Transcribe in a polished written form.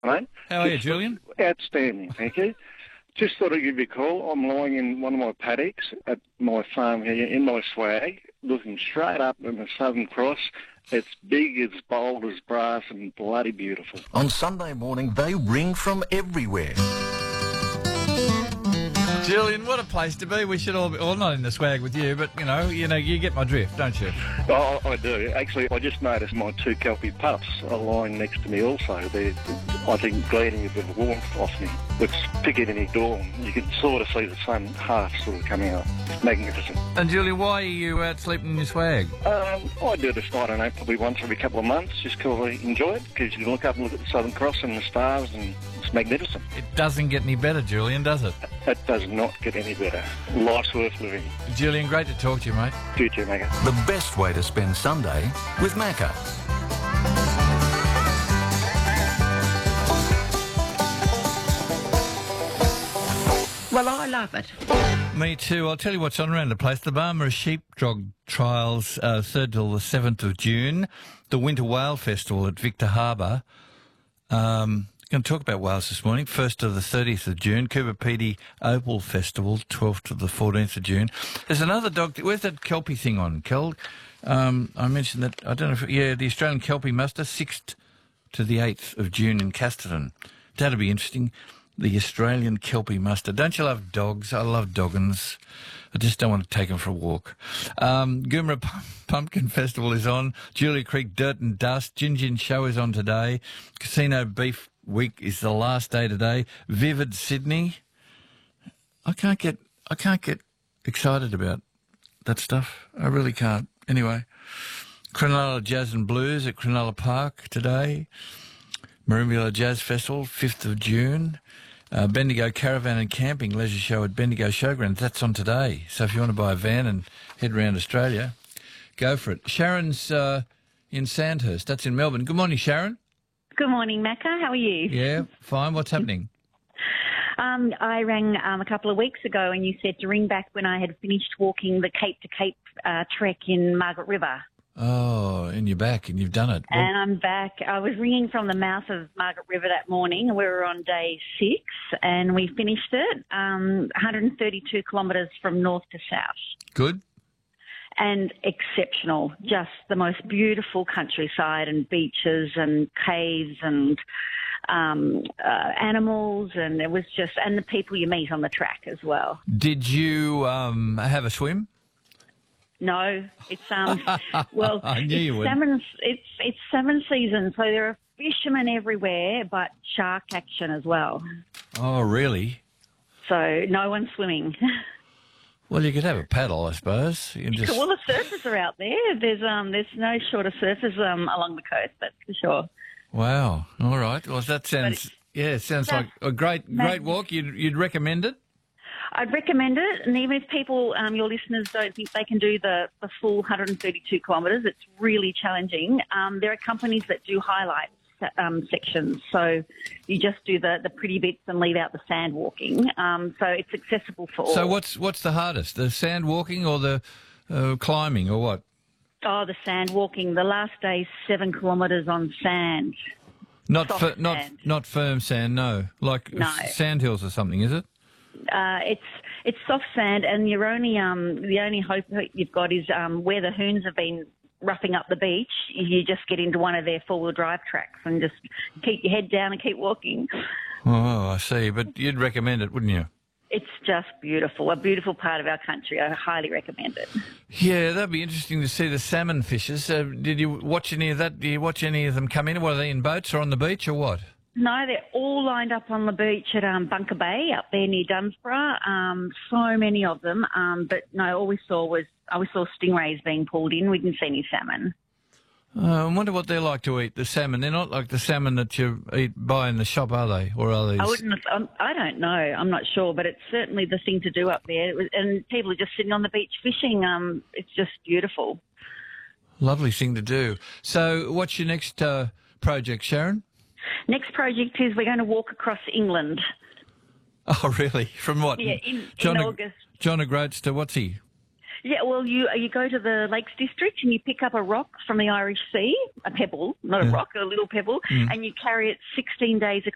mate. How are you, Julian? Outstanding, thank you. Just thought I'd give you a call. I'm lying in one of my paddocks at my farm here in my swag, looking straight up at the Southern Cross. It's big, it's bold as brass and bloody beautiful. On Sunday morning, they ring from everywhere. Julian, what a place to be. We should all be, well, not in the swag with you, but, you get my drift, don't you? Oh, I do. Actually, I just noticed my two Kelpie pups are lying next to me also. They're, I think, gleaning a bit of warmth off me. It's picking dawn. You can sort of see the sun half sort of coming up. It's magnificent. And, Julian, why are you out sleeping in your swag? I do this, I don't know, probably once every couple of months, just because I enjoy it, because you can look up and look at the Southern Cross and the stars, and it's magnificent. It doesn't get any better, Julian, does it? It does not get any better. Life's worth living. Julian, great to talk to you, mate. You too, Macca. The best way to spend Sunday with Macca. Well, I love it. Me too. I'll tell you what's on around the place. The Barmera Sheepdog Trials, 3rd till the 7th of June. The Winter Whale Festival at Victor Harbour. Going to talk about whales this morning. 1st to the 30th of June. Coober Pedy Opal Festival, 12th to the 14th of June. There's another dog. Where's that Kelpie thing on, Kel? I mentioned that, I don't know if, the Australian Kelpie Muster, 6th to the 8th of June in Casterton. That'll be interesting. The Australian Kelpie Muster. Don't you love dogs? I love doggins. I just don't want to take them for a walk. Goomera Pumpkin Festival is on. Julia Creek Dirt and Dust. Gin Gin Show is on today. Casino Beef Week is the last day today. Vivid Sydney. I can't get excited about that stuff. I really can't. Anyway, Cronulla Jazz and Blues at Cronulla Park today. Merimbula Jazz Festival, 5th of June. Bendigo Caravan and Camping Leisure Show at Bendigo Showgrounds. That's on today. So if you want to buy a van and head around Australia, go for it. Sharon's in Sandhurst. That's in Melbourne. Good morning, Sharon. Good morning, Macca. How are you? Yeah, fine. What's happening? I rang a couple of weeks ago and you said to ring back when I had finished walking the Cape to Cape trek in Margaret River. Oh, and you're back and you've done it. And I'm back. I was ringing from the mouth of Margaret River that morning. We were on day 6 and we finished it, 132 kilometres from north to south. Good. And exceptional. Just the most beautiful countryside and beaches and caves and animals, and it was just, and the people you meet on the track as well. Did you have a swim? No, it's well, I knew you would. It's salmon season, so there are fishermen everywhere, but shark action as well. Oh, really? So no one's swimming. Well, you could have a paddle, I suppose. You can just... Well, the surfers are out there. There's no short of surfers along the coast, that's for sure. Wow. All right. Well, that sounds sounds like a great walk. You'd recommend it? I'd recommend it, and even if people, your listeners, don't think they can do the full 132 kilometres, it's really challenging. There are companies that do highlight sections, so you just do the pretty bits and leave out the sand walking. So it's accessible for all. So what's the hardest, the sand walking or the climbing, or what? Oh, the sand walking. The last day's 7 kilometres on sand. Not firm sand, no. Like sand hills or something, is it? It's soft sand, and you're only the only hope you've got is where the hoons have been roughing up the beach. You just get into one of their 4-wheel drive tracks and just keep your head down and keep walking. Oh, I see. But you'd recommend it, wouldn't you? It's just beautiful, a beautiful part of our country. I highly recommend it. Yeah, that'd be interesting to see the salmon fishes. Did you watch any of that? Do you watch any of them come in? What, are they in boats or on the beach or what? No, they're all lined up on the beach at Bunker Bay up there near Dunsborough. So many of them. But no, all we saw stingrays being pulled in. We didn't see any salmon. I wonder what they like to eat, the salmon. They're not like the salmon that you buy in the shop, are they? Or are these? I don't know. I'm not sure, but it's certainly the thing to do up there. And people are just sitting on the beach fishing. It's just beautiful. Lovely thing to do. So what's your next project, Sharon? Next project is we're going to walk across England. Oh, really? From what? Yeah, in August. John O'Groats to what's he? Yeah, well, you go to the Lakes District and you pick up a rock from the Irish Sea, a pebble, not a rock, a little pebble, and you carry it 16 days